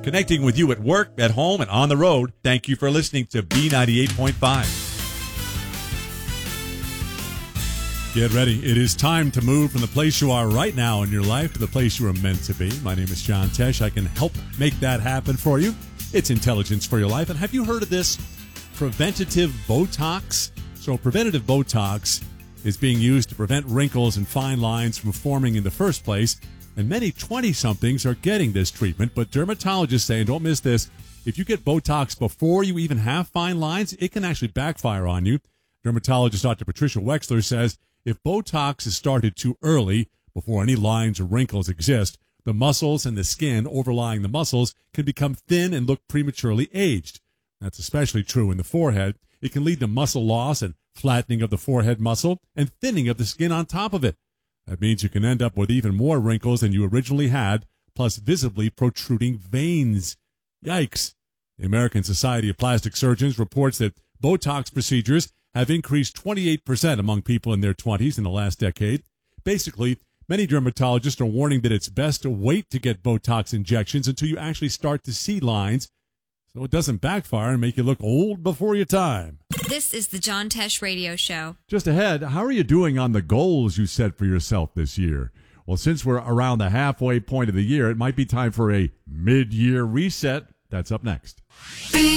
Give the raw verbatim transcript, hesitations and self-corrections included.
connecting with you at work, at home, and on the road. Thank you for listening to B ninety-eight point five. Get ready. It is time to move from the place you are right now in your life to the place you are meant to be. My name is John Tesh. I can help make that happen for you. It's Intelligence for Your Life. And have you heard of this preventative Botox? So preventative Botox is being used to prevent wrinkles and fine lines from forming in the first place. And many twenty-somethings are getting this treatment. But dermatologists say, and don't miss this, if you get Botox before you even have fine lines, it can actually backfire on you. Dermatologist Doctor Patricia Wexler says, if Botox is started too early, before any lines or wrinkles exist, the muscles and the skin overlying the muscles can become thin and look prematurely aged. That's especially true in the forehead. It can lead to muscle loss and flattening of the forehead muscle and thinning of the skin on top of it. That means you can end up with even more wrinkles than you originally had, plus visibly protruding veins. Yikes. The American Society of Plastic Surgeons reports that Botox procedures have increased twenty-eight percent among people in their twenties in the last decade. Basically, many dermatologists are warning that it's best to wait to get Botox injections until you actually start to see lines, so it doesn't backfire and make you look old before your time. This is the John Tesh Radio Show. Just ahead, how are you doing on the goals you set for yourself this year? Well, since we're around the halfway point of the year, it might be time for a mid-year reset. That's up next.